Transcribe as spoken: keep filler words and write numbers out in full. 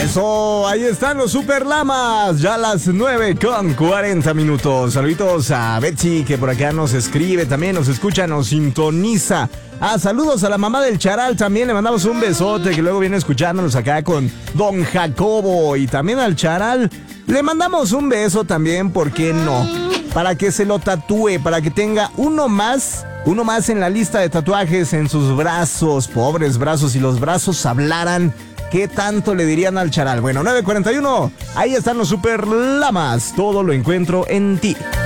Eso, ahí están los Super Lamas, ya las nueve con cuarenta minutos. Saluditos a Betsy, que por acá nos escribe, también nos escucha, nos sintoniza. Ah, saludos a la mamá del Charal, también le mandamos un besote, que luego viene escuchándonos acá con Don Jacobo. Y también al Charal le mandamos un beso también, ¿por qué no? Para que se lo tatúe, para que tenga uno más, uno más en la lista de tatuajes en sus brazos. Pobres brazos, si los brazos hablaran, ¿qué tanto le dirían al Charal? Bueno, nueve cuarenta y uno, ahí están los Super Lamas, todo lo encuentro en ti.